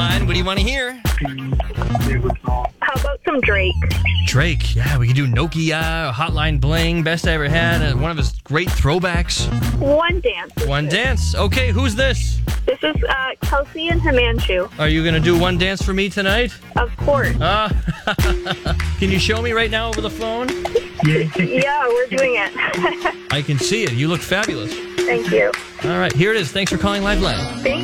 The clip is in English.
Line. What do you want to hear? How about some Drake? Drake. Yeah, we can do Nokia, Hotline Bling, Best I Ever Had, one of his great throwbacks. One Dance. One Dance. Okay, who's this? This is Kelsey and Himanshu. Are you going to do One Dance for me tonight? Of course. Can you show me right now over the phone? Yeah, we're doing it. I can see it. You look fabulous. Thank you. All right, here it is. Thanks for calling Lifeline. Thank